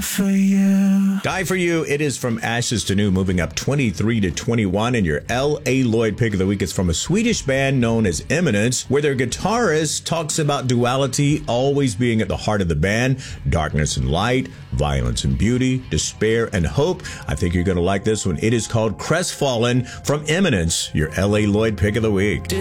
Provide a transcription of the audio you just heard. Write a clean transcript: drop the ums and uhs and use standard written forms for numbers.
for you. Die for You. It is from Ashes to New, moving up 23 to 21. And your L.A. Lloyd pick of the week is from a Swedish band known as Eminence, where their guitarist talks about duality always being at the heart of the band. Darkness and light, violence and beauty, despair and hope. I think you're going to like this one. It is called Crestfallen from Eminence, your L.A. Lloyd pick of the week.